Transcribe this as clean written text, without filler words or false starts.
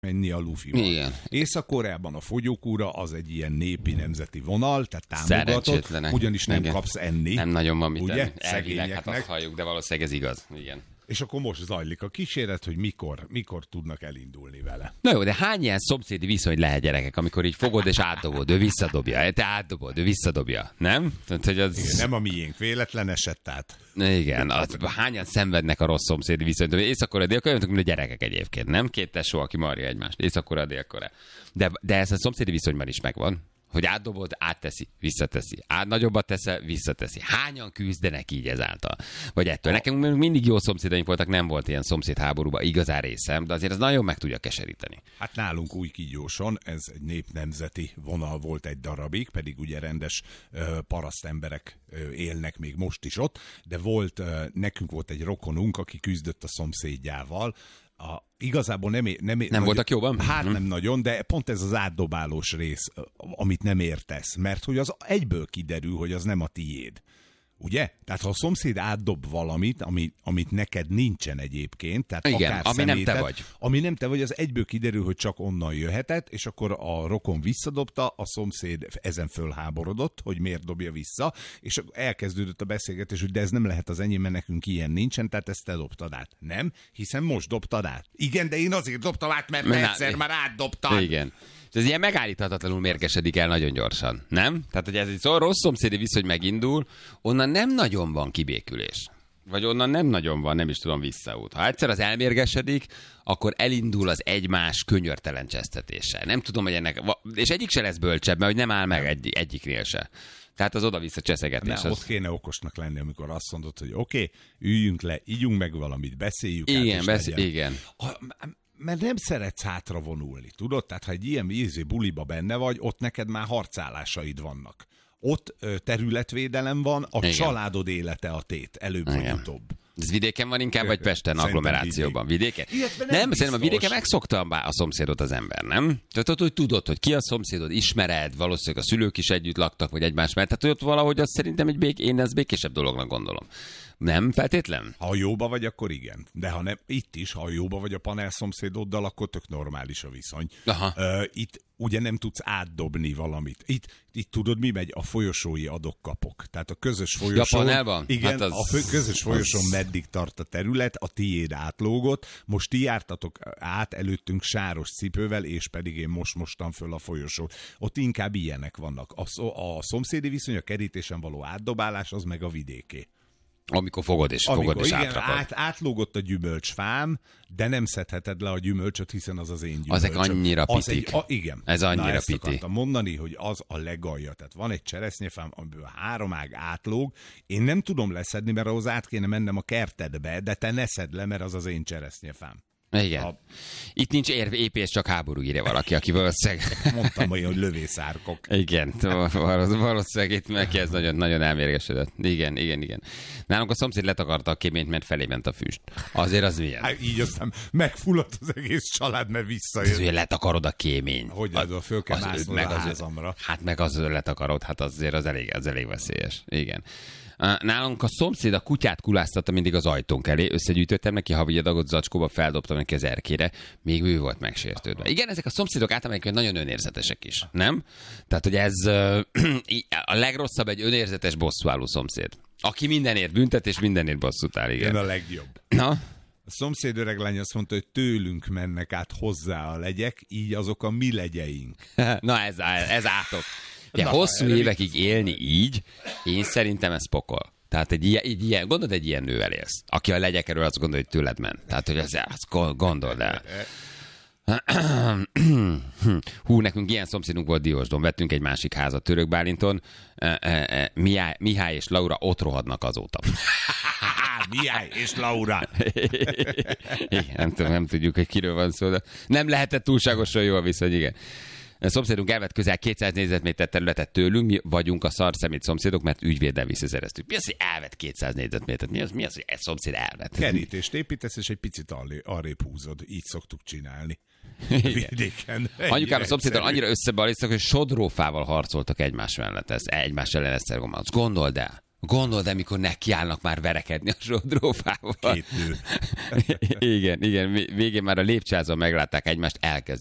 menni a lufival. Igen. Észak-Koreában a fogyókúra az egy ilyen népi nemzeti vonal, tehát támogatott, ugyanis nem kapsz enni. Nem nagyon van mit ugye? Elvileg, hát azt halljuk, de valószínűleg ez igaz. Igen. És akkor most zajlik a kíséret, hogy mikor tudnak elindulni vele. Na jó, de hány ilyen szomszédi viszony lehet, gyerekek, amikor így fogod és átdobod, ő visszadobja, te átdobod, ő visszadobja, nem? Tehát, hogy az... Igen, nem a miénk, véletlen esett át. Igen, hányan szenvednek a rossz szomszédi viszonytól. Észak-Korea, Dél-Korea, mint a gyerekek egyébként, nem? Két tesó, aki marja egymást. Észak-Korea, Dél-Korea. De ez a szomszédi viszonyban is megvan. Hogy átdobod, átteszi, visszateszi. Nagyobbat teszel, visszateszi. Hányan küzdenek így ezáltal? Vagy ettől. Nekem mindig jó szomszédaink voltak, nem volt ilyen szomszédháborúban igazán részem, de azért ez nagyon meg tudja keseríteni. Hát nálunk Újkígyóson ez egy népnemzeti vonal volt egy darabig, pedig ugye rendes paraszt emberek élnek még most is ott, de nekünk volt egy rokonunk, aki küzdött a szomszédjával. Igazából nem voltak jóban? Hát nem nagyon, de pont ez az átdobálós rész, amit nem értesz, mert hogy az egyből kiderül, hogy az nem a tiéd. Ugye? Tehát ha a szomszéd átdob valamit, amit neked nincsen egyébként, tehát igen, akár ami szemétet, nem te vagy. Ami nem te vagy, az egyből kiderül, hogy csak onnan jöhetett, és akkor a rokon visszadobta, a szomszéd ezen fölháborodott, hogy miért dobja vissza, és elkezdődött a beszélgetés, hogy de ez nem lehet az enyém, mert nekünk ilyen nincsen, tehát ezt te dobtad át. Nem? Hiszen most dobtad át. Igen, de én azért dobtam át, mert egyszer már átdobtad. Igen. És ez ilyen megállíthatatlanul mérgesedik el nagyon gyorsan, nem? Tehát, hogy ez egy rossz szomszédi viszony megindul, onnan nem nagyon van kibékülés. Vagy onnan nem nagyon van, nem is tudom, visszaút. Ha egyszer az elmérgesedik, akkor elindul az egymás könyörtelen csesztetése. Nem tudom, hogy ennek... És egyik se lesz bölcsebb, mert hogy nem áll meg egyiknél se. Tehát az oda-vissza cseszegetés. Ott kéne okosnak lenni, amikor azt mondod, hogy oké, üljünk le, ígyunk meg valamit, beszéljük át, igen. Mert nem szeretsz hátra vonulni, tudod? Tehát ha egy ilyen buliba benne vagy, ott neked már harcálásaid vannak. Ott területvédelem van, a családod élete a tét, előbb vagy utóbb. Ez vidéken van inkább, vagy Pesten agglomerációban? Vidéken? Nem, szerintem a vidéken megszokta a szomszédot az ember, nem? Tehát hogy tudod, hogy ki a szomszédod, ismered, valószínűleg a szülők is együtt laktak, vagy egymás mellett. Tehát ott valahogy az szerintem én ezt békésebb dolognak gondolom. Nem feltétlen? Ha jóba vagy, akkor igen. De ha nem, itt is, ha jóba vagy a panel szomszédoddal, akkor tök normális a viszony. Itt ugye nem tudsz átdobni valamit. Itt tudod, mi megy? A folyosói adok-kapok. Tehát a közös folyosón... Japanában? Igen, hát a közös folyosón meddig tart a terület, a tiéd átlógott, most ti jártatok át előttünk sáros cipővel, és pedig én most mostam föl a folyosót. Ott inkább ilyenek vannak. A szomszédi viszony, a kerítésen való átdobálás, az meg a vidéké. Amikor fogod és átrakod. Átlógott a gyümölcsfám, de nem szedheted le a gyümölcsöt, hiszen az az én gyümölcsöm. Azek annyira pitik. Igen. Ez annyira ezt piti. akartam mondani, hogy az a legalja. Tehát van egy cseresznyefám, amiből 3 ág átlóg. Én nem tudom leszedni, mert ahhoz át kéne mennem a kertedbe, de te ne szedd le, mert az az én cseresznyefám. Igen. Itt nincs épés, csak háború, írja valaki, aki valószínűleg... Mondtam olyan, hogy lövészárkok. Igen, valószínűleg itt neki ez nagyon, nagyon elmérgesedett. Igen. Nálunk a szomszéd letakarta a kéményt, mert felé ment a füst. Azért az milyen? Hát így aztán megfulladt az egész család, mert visszajött. Azért letakarod a kémény. Hogy az föl kell másznod a házamra. Hát meg az letakarod, hát azért az elég veszélyes. Igen. Nálunk a szomszéd a kutyát kuláztatta mindig az ajtónk elé, összegyűjtöttem neki havi adagot zacskóba, feldobtam neki az erkére, még ő volt megsértődve. Igen, ezek a szomszédok általában nagyon önérzetesek is, nem? Tehát, hogy ez a legrosszabb egy önérzetes bosszúálló szomszéd. Aki mindenért büntet és mindenért bosszút áll, igen. A legjobb. Na? A szomszéd öreglány azt mondta, hogy tőlünk mennek át hozzá a legyek, így azok a mi legyeink. Na ez átok. De hosszú évekig élni így, én szerintem ez pokol. Tehát egy ilyen, gondolod, egy ilyen nővel élsz, aki a legyekről azt gondolja, hogy tőled ment. Tehát, hogy azt gondold el. Nekünk ilyen szomszédunk volt Diósdon, vettünk egy másik házat Török Bálinton, Mihály és Laura ott rohadnak azóta. Mihály és Laura. Nem tudjuk, hogy kiről van szó, de nem lehetett túlságosan jó a viszony, igen. A szomszédunk elvett közel 200 négyzetméter területet tőlünk, mi vagyunk a szarszemét szomszédok, mert ügyvéddel visszaszereztük. Mi az, hogy elvett 200 négyzetmétert? Mi az, hogy egy szomszéd elvett? Kerítést építesz, és egy picit arrébb húzod. Így szoktuk csinálni. Vidéken. Anyukám a szomszéddal annyira összebalisztak, hogy sodrófával harcoltak egymás mellett. Egymás ellen ezt gondold el. Gondold, amikor nekiállnak már verekedni a sodrófával. Két nő. Igen, végén már a lépcsőházon meglátták egymást, elkezd